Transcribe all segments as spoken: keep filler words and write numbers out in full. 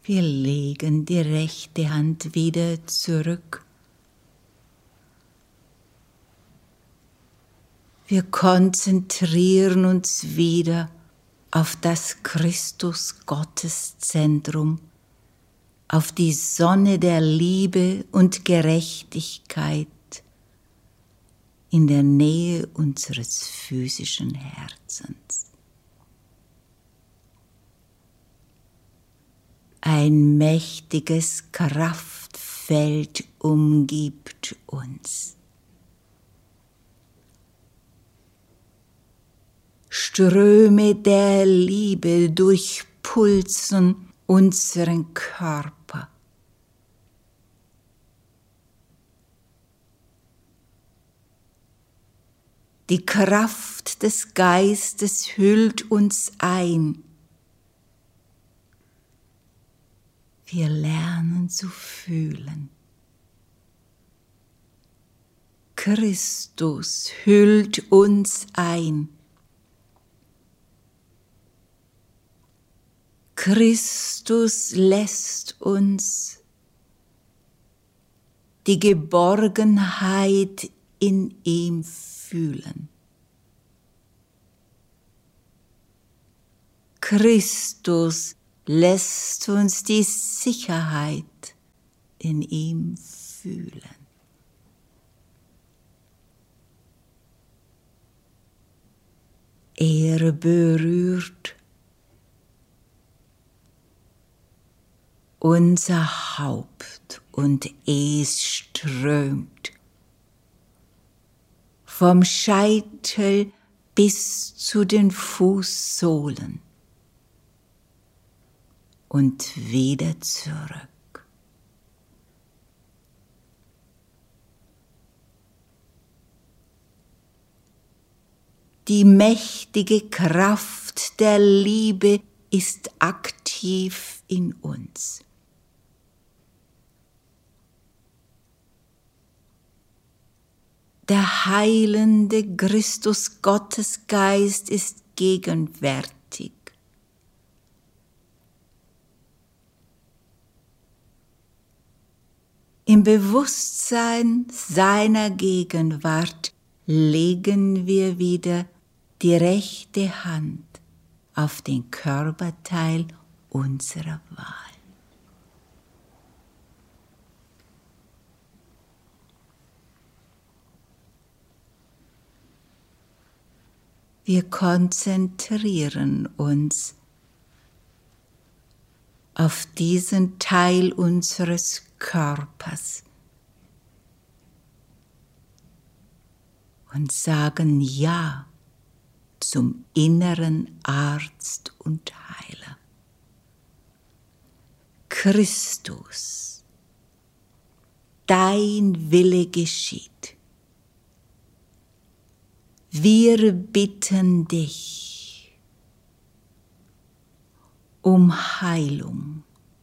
Wir legen die rechte Hand wieder zurück. Wir konzentrieren uns wieder auf das Christus-Gottes-Zentrum, auf die Sonne der Liebe und Gerechtigkeit in der Nähe unseres physischen Herzens. Ein mächtiges Kraftfeld umgibt uns. Ströme der Liebe durchpulsen unseren Körper. Die Kraft des Geistes hüllt uns ein. Wir lernen zu fühlen. Christus hüllt uns ein. Christus lässt uns die Geborgenheit in ihm fühlen. Christus lässt uns die Sicherheit in ihm fühlen. Er berührt unser Haupt und es strömt vom Scheitel bis zu den Fußsohlen und wieder zurück. Die mächtige Kraft der Liebe ist aktiv in uns. Der heilende Christus-Gottesgeist ist gegenwärtig. Im Bewusstsein seiner Gegenwart legen wir wieder die rechte Hand auf den Körperteil unserer Wahl. Wir konzentrieren uns auf diesen Teil unseres Körpers und sagen Ja zum inneren Arzt und Heiler. Christus, dein Wille geschieht. Wir bitten dich um Heilung.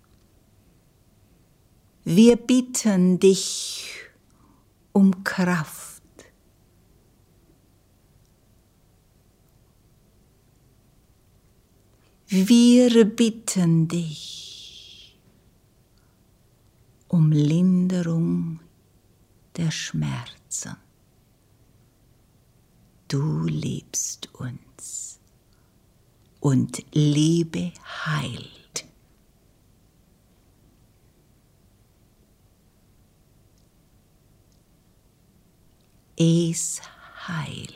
Wir bitten dich um Kraft. Wir bitten dich um Linderung der Schmerzen. Du liebst uns und Liebe heilt. Es heilt.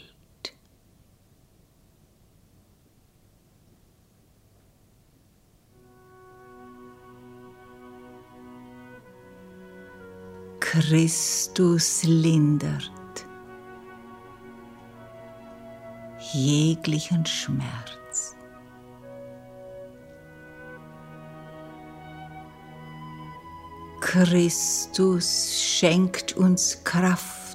Christus lindert jeglichen Schmerz. Christus schenkt uns Kraft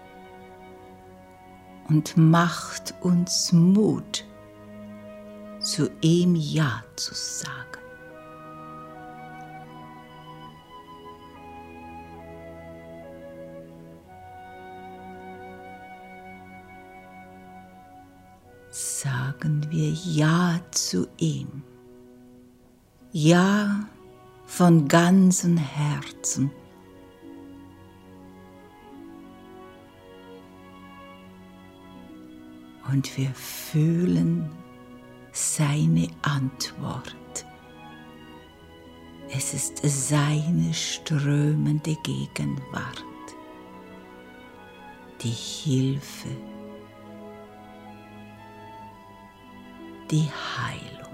und macht uns Mut, zu ihm Ja zu sagen. Sagen wir Ja zu ihm. Ja von ganzem Herzen. Und wir fühlen seine Antwort. Es ist seine strömende Gegenwart, die Hilfe, die Heilung.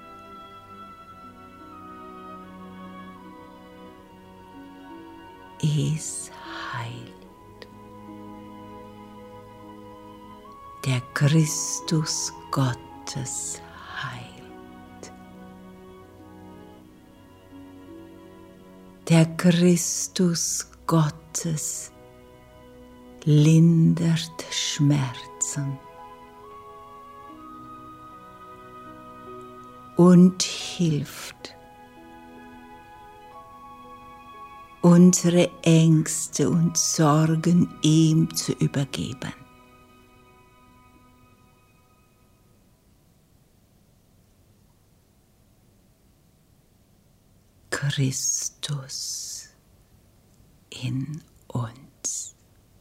Es heilt. Der Christus Gottes heilt. Der Christus Gottes lindert Schmerzen und hilft, unsere Ängste und Sorgen ihm zu übergeben. Christus in uns.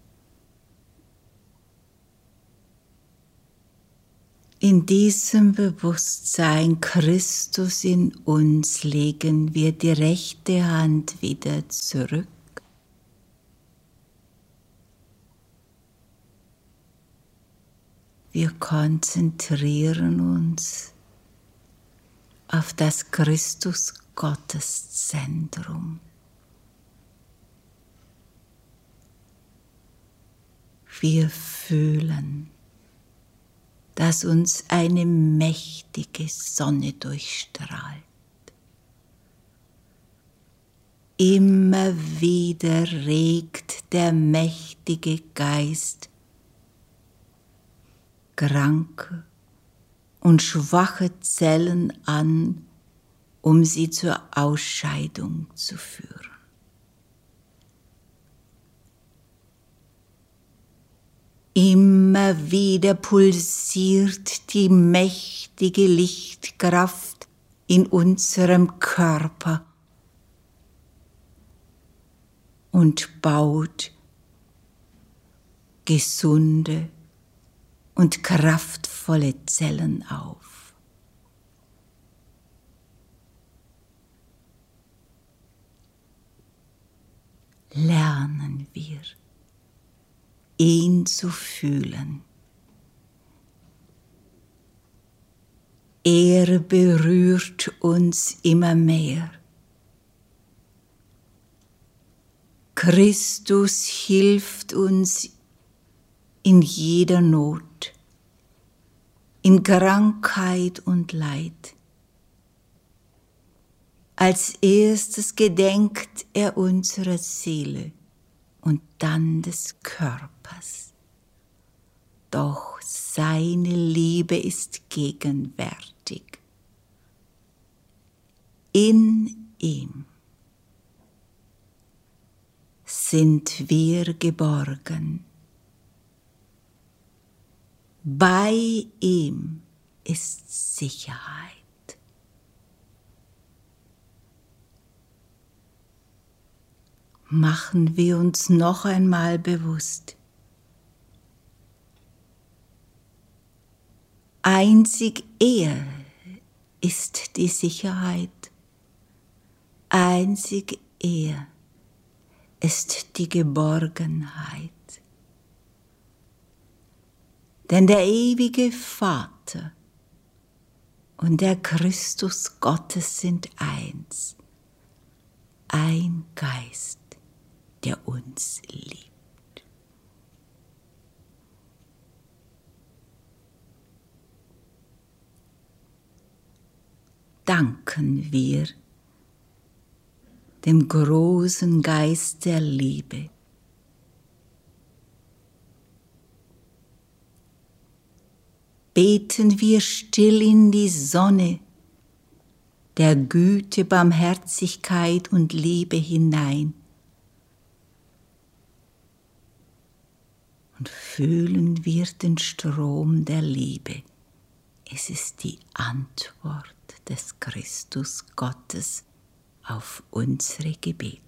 In diesem Bewusstsein Christus in uns legen wir die rechte Hand wieder zurück. Wir konzentrieren uns auf das Christus Gottes Zentrum. Wir fühlen, dass uns eine mächtige Sonne durchstrahlt. Immer wieder regt der mächtige Geist kranke und schwache Zellen an, um sie zur Ausscheidung zu führen. Immer wieder pulsiert die mächtige Lichtkraft in unserem Körper und baut gesunde und kraftvolle Zellen auf. Lernen wir, ihn zu fühlen. Er berührt uns immer mehr. Christus hilft uns in jeder Not, in Krankheit und Leid. Als erstes gedenkt er unserer Seele und dann des Körpers. Doch seine Liebe ist gegenwärtig. In ihm sind wir geborgen. Bei ihm ist Sicherheit. Machen wir uns noch einmal bewusst. Einzig er ist die Sicherheit. Einzig er ist die Geborgenheit. Denn der ewige Vater und der Christus Gottes sind eins, ein Geist, der uns liebt. Danken wir dem großen Geist der Liebe. Beten wir still in die Sonne der Güte, Barmherzigkeit und Liebe hinein und fühlen wir den Strom der Liebe. Es ist die Antwort des Christus Gottes auf unsere Gebete.